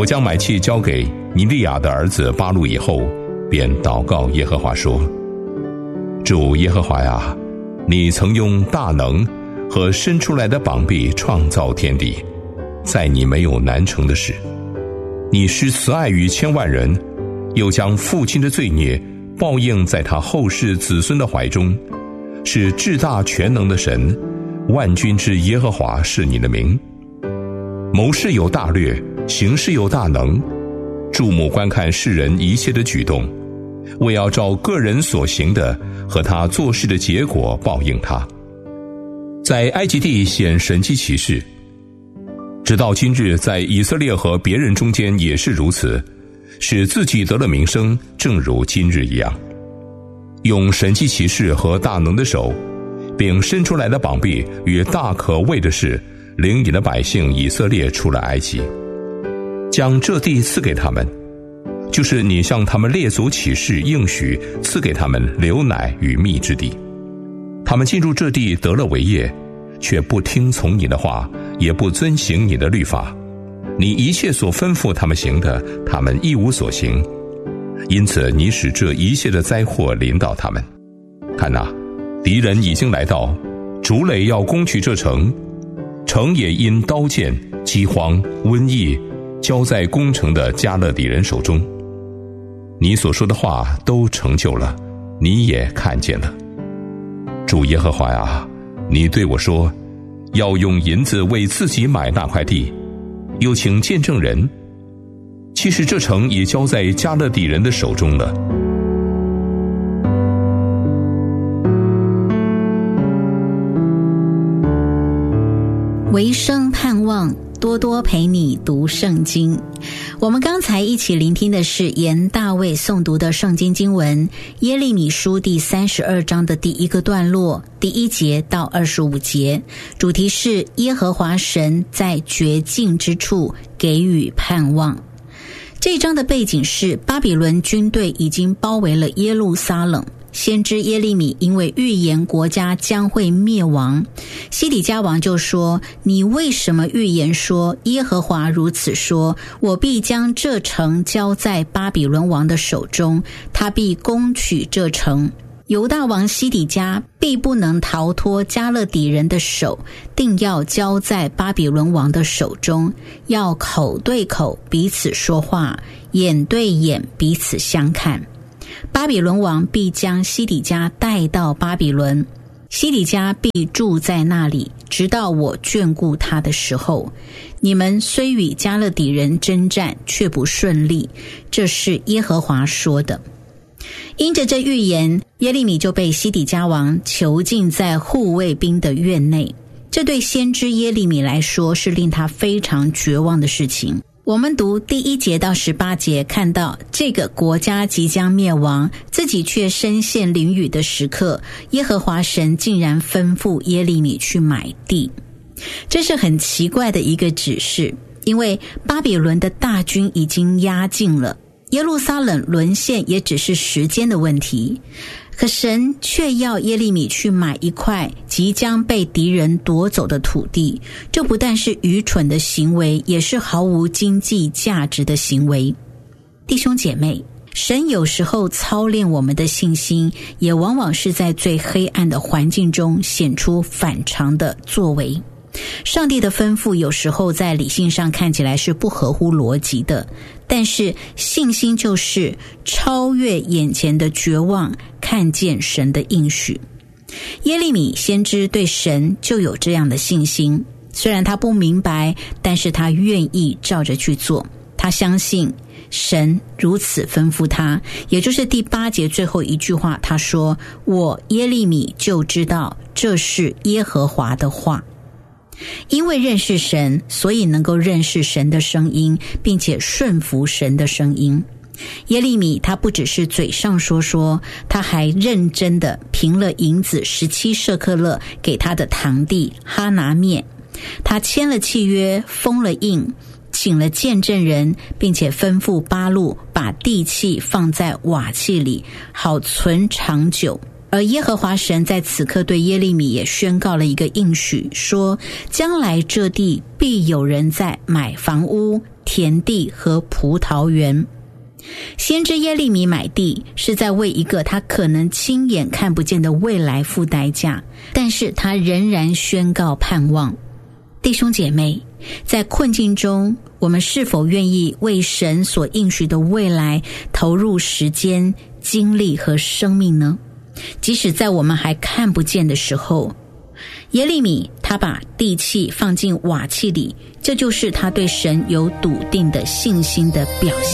我将买气交给尼利亚的儿子巴录以后，便祷告耶和华说：主耶和华呀，你曾用大能和伸出来的膀臂创造天地，在你没有难成的事。你施慈爱于千万人，又将父亲的罪孽报应在他后世子孙的怀中。是至大全能的神，万军之耶和华是你的名。谋事有大略，行事有大能，注目观看世人一切的举动，为要照个人所行的和他做事的结果报应他。在埃及地显神迹奇事，直到今日在以色列和别人中间也是如此，使自己得了名声，正如今日一样。用神迹奇事和大能的手，并伸出来的膀臂与大可畏的事，领你的百姓以色列出了埃及，将这地赐给他们，就是你向他们列祖起誓应许赐给他们流奶与蜜之地。他们进入这地得了为业，却不听从你的话，也不遵行你的律法。你一切所吩咐他们行的，他们一无所行。因此你使这一切的灾祸临到他们。看哪，敌人已经来到，筑垒要攻取这城，城也因刀剑、饥荒、瘟疫交在攻城的加勒底人手中。你所说的话都成就了，你也看见了。主耶和华呀，你对我说，要用银子为自己买那块地，又请见证人，其实这城也交在加勒底人的手中了。 唯生盼望，多多陪你读圣经。我们刚才一起聆听的是沿大卫诵读的圣经经文，耶利米书第32章的第一个段落，第1节到25节，主题是耶和华神在绝境之处给予盼望。这一章的背景是巴比伦军队已经包围了耶路撒冷，先知耶利米因为预言国家将会灭亡，西底家王就说，你为什么预言说，耶和华如此说，我必将这城交在巴比伦王的手中，他必攻取这城。犹大王西底家必不能逃脱加勒底人的手，定要交在巴比伦王的手中，要口对口彼此说话，眼对眼彼此相看。巴比伦王必将西底家带到巴比伦，西底家必住在那里，直到我眷顾他的时候。你们虽与加勒底人征战，却不顺利，这是耶和华说的。因着这预言，耶利米就被西底家王囚禁在护卫兵的院内。这对先知耶利米来说是令他非常绝望的事情。我们读第1节到18节，看到这个国家即将灭亡，自己却身陷囹圄的时刻，耶和华神竟然吩咐耶利米去买地。这是很奇怪的一个指示，因为巴比伦的大军已经压境了，耶路撒冷沦陷也只是时间的问题。可神却要耶利米去买一块即将被敌人夺走的土地，这不但是愚蠢的行为，也是毫无经济价值的行为。弟兄姐妹，神有时候操练我们的信心，也往往是在最黑暗的环境中显出反常的作为。上帝的吩咐有时候在理性上看起来是不合乎逻辑的，但是信心就是超越眼前的绝望，看见神的应许。耶利米先知对神就有这样的信心，虽然他不明白，但是他愿意照着去做。他相信神如此吩咐他，也就是第8节最后一句话，他说，我耶利米就知道这是耶和华的话。因为认识神，所以能够认识神的声音，并且顺服神的声音。耶利米他不只是嘴上说说，他还认真的凭了银子17舍客勒给他的堂弟哈拿灭。他签了契约，封了印，请了见证人，并且吩咐巴录把地契放在瓦器里，好存长久。而耶和华神在此刻对耶利米也宣告了一个应许，说将来这地必有人在买房屋、 田地和葡萄园。先知耶利米买地是在为一个他可能亲眼看不见的未来付代价，但是他仍然宣告盼望。弟兄姐妹，在困境中，我们是否愿意为神所应许的未来投入时间、精力和生命呢？即使在我们还看不见的时候，耶利米他把地契放进瓦器里，这就是他对神有笃定的信心的表现。